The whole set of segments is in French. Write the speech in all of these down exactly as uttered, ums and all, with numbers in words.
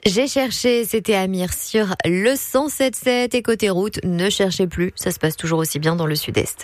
J'ai cherché, c'était Amir sur le cent sept sept et côté route, ne cherchez plus, ça se passe toujours aussi bien dans le sud-est.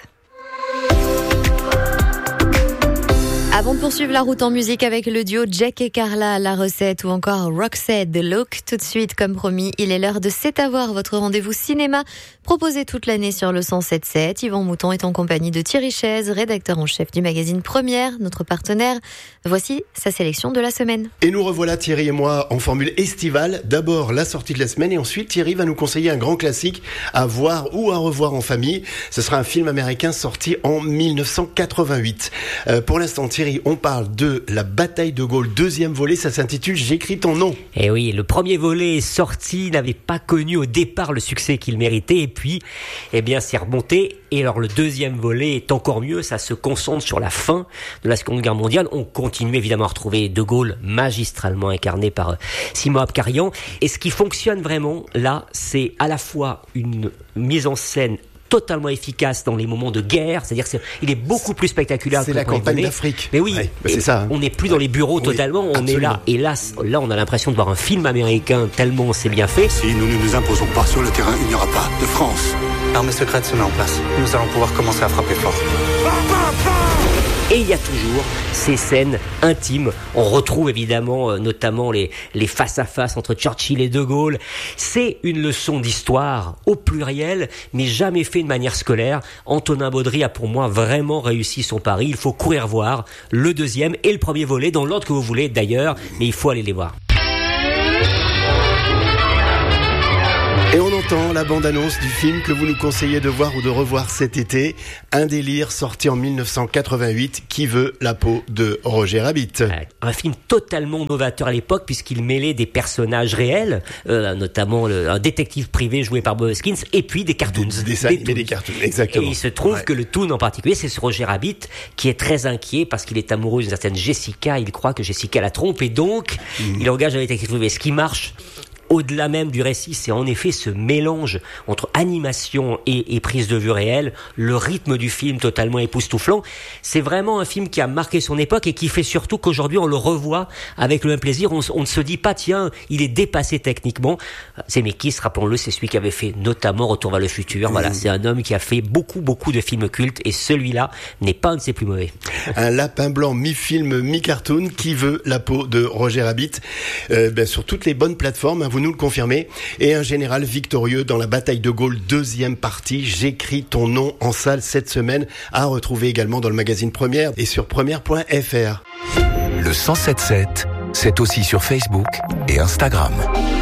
Avant de poursuivre la route en musique avec le duo Jack et Carla, La Recette ou encore Roxette, The Look, tout de suite, comme promis, il est l'heure de C'est à voir, votre rendez-vous cinéma proposé toute l'année sur le cent sept sept. Yvan Mouton est en compagnie de Thierry Chaise, rédacteur en chef du magazine Première, notre partenaire. Voici sa sélection de la semaine. Et nous revoilà Thierry et moi en formule estivale. D'abord la sortie de la semaine et ensuite Thierry va nous conseiller un grand classique à voir ou à revoir en famille. Ce sera un film américain sorti en dix-neuf cent quatre-vingt-huit. Euh, pour l'instant Thierry, on parle de La Bataille de Gaulle, deuxième volet, ça s'intitule J'écris ton nom. Et oui, le premier volet sorti n'avait pas connu au départ le succès qu'il méritait et puis, eh bien, c'est remonté. Et alors le deuxième volet est encore mieux, ça se concentre sur la fin de la Seconde Guerre mondiale. On continue évidemment à retrouver De Gaulle magistralement incarné par Simon Abkarian. Et ce qui fonctionne vraiment là, c'est à la fois une mise en scène totalement efficace dans les moments de guerre, c'est-à-dire qu'il est beaucoup plus spectaculaire. C'est que la campagne d'Afrique. Mais oui, ouais, bah c'est ça. Hein. On n'est plus dans les bureaux oui, totalement, on absolument. est là. Et là, là, on a l'impression de voir un film américain tellement c'est bien fait. Si nous ne nous imposons pas sur le terrain, il n'y aura pas de France. L'armée secrète se met en place. Nous allons pouvoir commencer à frapper fort. Et il y a toujours ces scènes intimes. On retrouve évidemment euh, notamment les, les face-à-face entre Churchill et De Gaulle. C'est une leçon d'histoire au pluriel, mais jamais fait de manière scolaire. Antonin Baudry a pour moi vraiment réussi son pari. Il faut courir voir le deuxième et le premier volet, dans l'ordre que vous voulez d'ailleurs, mais il faut aller les voir. Et on entend la bande-annonce du film que vous nous conseillez de voir ou de revoir cet été. Un délire sorti en dix-neuf cent quatre-vingt-huit, Qui veut la peau de Roger Rabbit. Un film totalement novateur à l'époque puisqu'il mêlait des personnages réels, euh, notamment le, un détective privé joué par Bob Hoskins et puis des cartoons. Des dessins animés, des, des cartoons, exactement. Et il se trouve ouais. que le toon en particulier, c'est ce Roger Rabbit qui est très inquiet parce qu'il est amoureux d'une certaine Jessica. Il croit que Jessica la trompe et donc mmh. il engage un détective privé. Ce qui marche au-delà même du récit, c'est en effet ce mélange entre animation et, et prise de vue réelle, le rythme du film totalement époustouflant. C'est vraiment un film qui a marqué son époque et qui fait surtout qu'aujourd'hui on le revoit avec le même plaisir. On, on ne se dit pas, tiens, il est dépassé techniquement. Zemeckis, rappelons-le, c'est celui qui avait fait notamment Retour vers le futur. Mmh. Voilà, c'est un homme qui a fait beaucoup, beaucoup de films cultes et celui-là n'est pas un de ses plus mauvais. Un lapin blanc mi-film, mi-cartoon, Qui veut la peau de Roger Rabbit, euh, ben, sur toutes les bonnes plateformes, hein, vous nous le confirmez. Et un général victorieux dans la bataille de Gaulle, deuxième partie, J'écris ton nom, en salle cette semaine, à retrouver également dans le magazine Première et sur première point f r. Le cent sept sept, c'est aussi sur Facebook et Instagram.